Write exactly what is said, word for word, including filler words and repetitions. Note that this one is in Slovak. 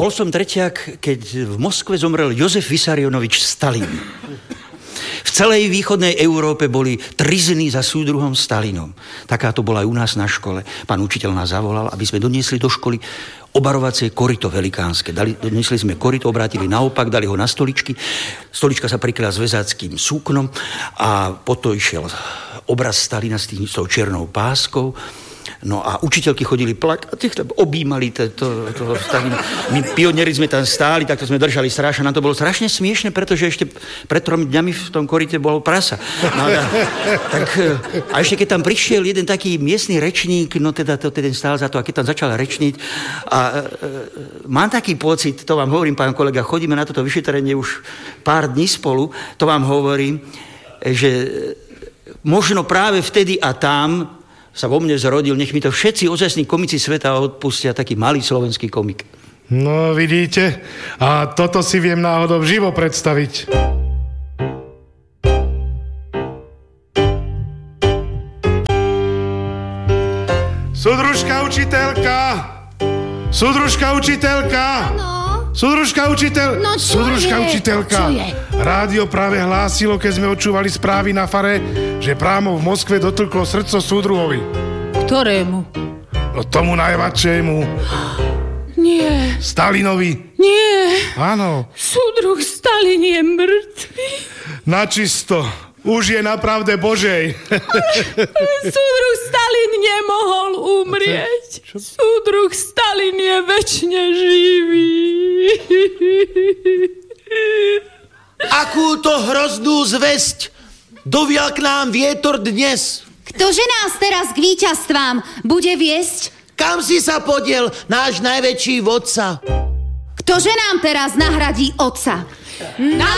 bol som treťak, keď v Moskve zomrel Jozef Vysarionovič Stalin. V celej východnej Európe boli trizny za súdruhom Stalinom. Taká to bola aj u nás na škole. Pán učiteľ nás zavolal, aby sme doniesli do školy obarovacie korito velikánske. Dali, doniesli sme korito, obrátili naopak, dali ho na stoličky. Stolička sa prikryla zväzáckým súknom a potom išiel obraz Stalina s, tým, s tou čiernou páskou. No a učiteľky chodili plakať, objímali to, to, to Stalina. My pionieri sme tam stáli, tak to sme držali strašne. Nám to bolo strašne smiešne, pretože ešte pred tromi dňami v tom korite bolo prasa. No a, tak, a ešte keď tam prišiel jeden taký miestny rečník, no teda to ten stál za to, a keď tam začal rečniť. A e, mám taký pocit, to vám hovorím, pán kolega, chodíme na toto vyšetrenie už pár dní spolu, to vám hovorím, že možno práve vtedy a tam sa vo mne zrodil, nech mi to všetci ozajstní komici sveta odpustia, taký malý slovenský komik. No, vidíte? A toto si viem náhodou živo predstaviť. Súdružka učiteľka! Súdružka učiteľka! Áno. Súdružka učiteľ... No čo Súdružka je? učiteľka! Čo je? Rádio práve hlásilo, keď sme očúvali správy na fare, že prámo v Moskve dotlklo srdco súdruhovi. Ktorému? No tomu najvadšiemu. Nie. Stalinovi. Nie. Áno. Súdruh Stalin je mŕtvy. Načisto. Už je napravde Božej. Súdruh Stalin nemohol umrieť. Súdruh Stalin je večne živý. Akúto hroznú zvesť dovial k nám vietor dnes. Ktože nás teraz k víťazstvám bude viesť? Kam si sa podiel, náš najväčší vodca? Ktože nám teraz nahradí otca? Na